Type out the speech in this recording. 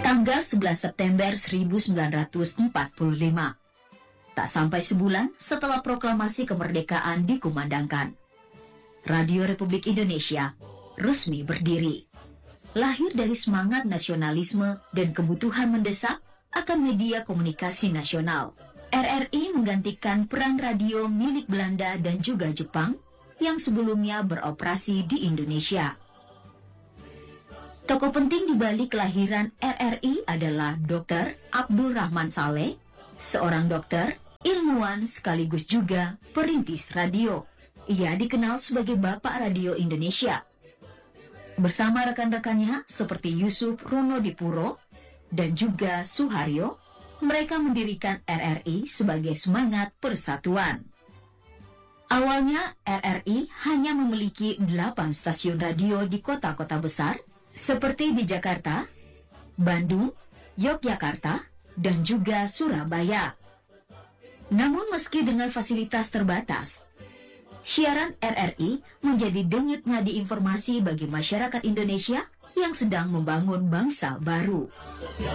Tanggal 11 September 1945. Tak sampai sebulan setelah proklamasi kemerdekaan dikumandangkan, Radio Republik Indonesia resmi berdiri. Lahir dari semangat nasionalisme dan kebutuhan mendesak akan media komunikasi nasional, RRI menggantikan peran radio milik Belanda dan juga Jepang yang sebelumnya beroperasi di Indonesia. Tokoh penting di balik kelahiran RRI adalah Dr. Abdul Rahman Saleh, seorang dokter, ilmuwan sekaligus juga perintis radio. Ia dikenal sebagai Bapak Radio Indonesia. Bersama rekan-rekannya seperti Yusuf Ronodipuro dan juga Suharyo, mereka mendirikan RRI sebagai semangat persatuan. Awalnya RRI hanya memiliki 8 stasiun radio di kota-kota besar seperti di Jakarta, Bandung, Yogyakarta, dan juga Surabaya. Namun meski dengan fasilitas terbatas, siaran RRI menjadi denyut nadi informasi bagi masyarakat Indonesia yang sedang membangun bangsa baru.